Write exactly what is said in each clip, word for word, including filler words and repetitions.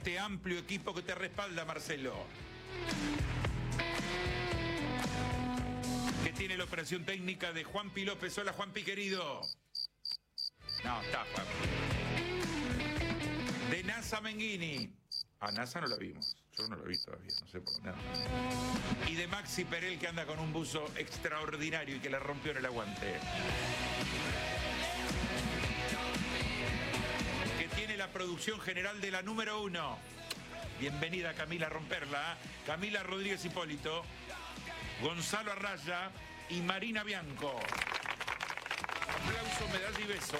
este amplio equipo que te respalda, Marcelo. Que tiene la operación técnica de Juanpi López. Hola, Juanpi, querido. No, está Juan. De NASA Menghini. A NASA no la vimos. Yo no la vi todavía, no sé por dónde. Y de Maxi Perel, que anda con un buzo extraordinario y que la rompió en el aguante. Que tiene la producción general de la número uno. Bienvenida, Camila, a romperla. Camila Rodríguez Hipólito, Gonzalo Arraya y Marina Bianco. Aplauso, medalla y beso.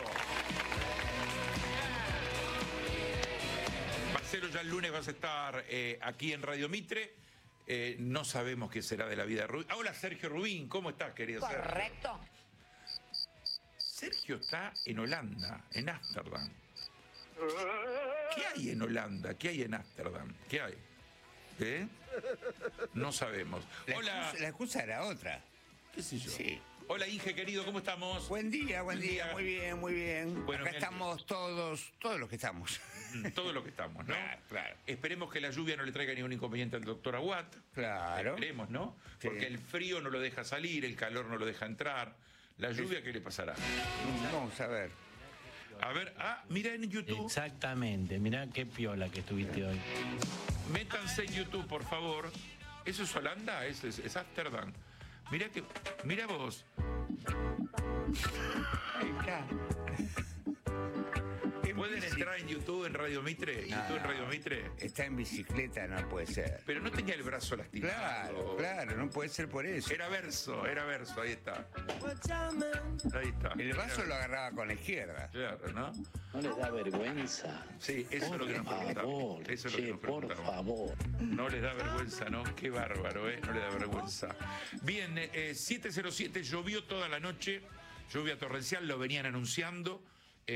Marcelo, ya el lunes vas a estar eh, aquí en Radio Mitre. Eh, no sabemos qué será de la vida de Rubín. Hola, Sergio Rubín, ¿cómo estás, querido Sergio? Correcto. Sergio está en Holanda, en Ámsterdam. ¿Qué hay en Holanda? ¿Qué hay en Ámsterdam? ¿Qué hay? ¿Eh? No sabemos. La Hola. Excusa, la excusa era otra. ¿Qué sé yo? Sí. Hola, Inge, querido, ¿cómo estamos? Buen día, buen, Buen día. día. Muy bien, muy bien. Bueno, Acá bien. estamos todos, todos los que estamos. Todo lo que estamos, ¿no? Claro, claro. Esperemos que la lluvia no le traiga ningún inconveniente al doctor Aguat. Claro. Esperemos, ¿no? Sí. Porque el frío no lo deja salir, el calor no lo deja entrar. La lluvia, ¿qué le pasará? Vamos a ver. A ver, ah, mira en YouTube. Exactamente, mirá qué piola que estuviste hoy. Métanse en YouTube, por favor. ¿Eso es Holanda? ¿Es, es, es Ámsterdam? Mira que, mira vos. Ahí está. ¿Pueden entrar en YouTube en Radio Mitre? No, YouTube en no. Radio Mitre. Está en bicicleta, no puede ser. Pero no tenía el brazo lastimado. Claro, claro, no puede ser por eso. Era verso, era verso, ahí está. Ahí está. El vaso Era- lo agarraba con la izquierda. Claro, ¿no? ¿No les da vergüenza? Sí, eso es lo que nos Por favor, preguntamos. Eso es lo que che, nos por preguntamos. favor. No les da vergüenza, ¿no? Qué bárbaro, ¿eh? No les da vergüenza. Bien, eh, siete cero siete, llovió toda la noche, lluvia torrencial, lo venían anunciando.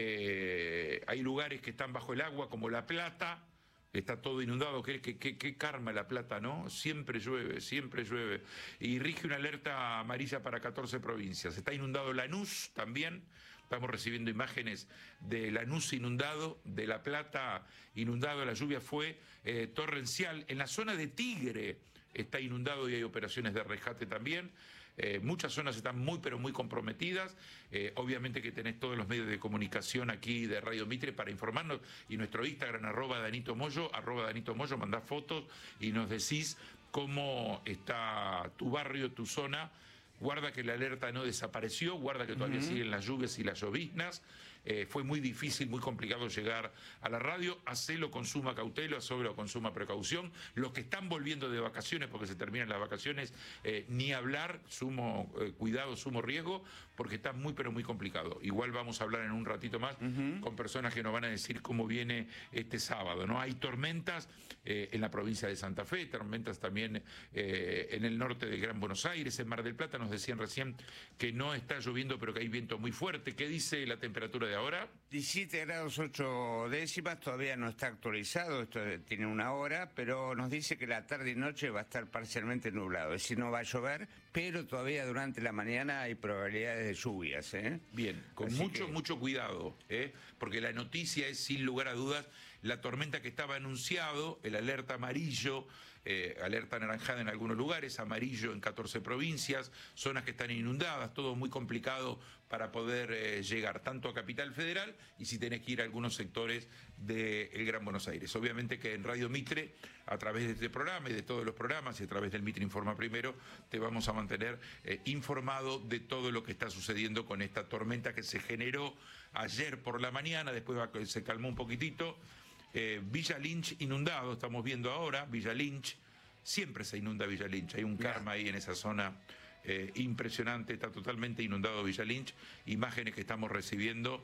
Eh, hay lugares que están bajo el agua, como La Plata, está todo inundado. Qué, qué, qué, qué karma La Plata, ¿no? Siempre llueve, siempre llueve. Y rige una alerta amarilla para catorce provincias. Está inundado Lanús también. Estamos recibiendo imágenes de Lanús inundado, de La Plata inundado. La lluvia fue eh, torrencial. En la zona de Tigre está inundado y hay operaciones de rescate también. Eh, muchas zonas están muy, pero muy comprometidas. Eh, obviamente que tenés todos los medios de comunicación aquí de Radio Mitre para informarnos. Y nuestro Instagram, arroba Danito Moyo, arroba Danito Moyo, mandás fotos y nos decís cómo está tu barrio, tu zona. Guarda que la alerta no desapareció, guarda que todavía uh-huh. siguen las lluvias y las lloviznas. Eh, fue muy difícil, muy complicado llegar a la radio. Hacelo con suma cautela, sobre con suma precaución. Los que están volviendo de vacaciones, porque se terminan las vacaciones, eh, ni hablar, sumo eh, cuidado, sumo riesgo, porque está muy, pero muy complicado. Igual vamos a hablar en un ratito más uh-huh. con personas que nos van a decir cómo viene este sábado, ¿no? Hay tormentas eh, en la provincia de Santa Fe, tormentas también eh, en el norte de Gran Buenos Aires, en Mar del Plata. Nos decían recién que no está lloviendo, pero que hay viento muy fuerte. ¿Qué dice la temperatura de ahora? diecisiete grados ocho décimas, todavía no está actualizado, esto tiene una hora, pero nos dice que la tarde y noche va a estar parcialmente nublado, es decir, no va a llover, pero todavía durante la mañana hay probabilidades de lluvias, ¿eh? Bien, con Así mucho, que... mucho cuidado, ¿eh? Porque la noticia es, sin lugar a dudas, la tormenta que estaba anunciado, el alerta amarillo, eh, alerta anaranjada en algunos lugares, amarillo en catorce provincias, zonas que están inundadas, todo muy complicado para poder eh, llegar tanto a Capital Federal y si tenés que ir a algunos sectores del Gran Buenos Aires. Obviamente que en Radio Mitre, a través de este programa y de todos los programas y a través del Mitre Informa Primero, te vamos a mantener eh, informado de todo lo que está sucediendo con esta tormenta que se generó ayer por la mañana, después va, se calmó un poquitito. Eh, Villa Lynch inundado, estamos viendo ahora, Villa Lynch, siempre se inunda Villa Lynch, hay un karma ahí en esa zona eh, impresionante, está totalmente inundado Villa Lynch, imágenes que estamos recibiendo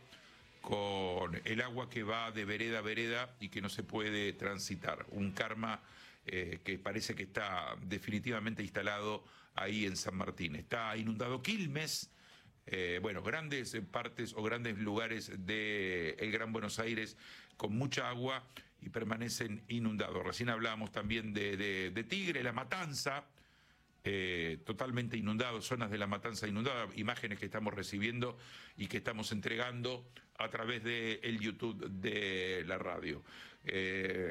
con el agua que va de vereda a vereda y que no se puede transitar, un karma eh, que parece que está definitivamente instalado ahí en San Martín. Está inundado Quilmes. Eh, bueno, grandes partes o grandes lugares del Gran Buenos Aires con mucha agua y permanecen inundados. Recién hablábamos también de, de, de Tigre, La Matanza, eh, totalmente inundado, zonas de La Matanza inundadas, imágenes que estamos recibiendo y que estamos entregando a través del YouTube de la radio. Eh,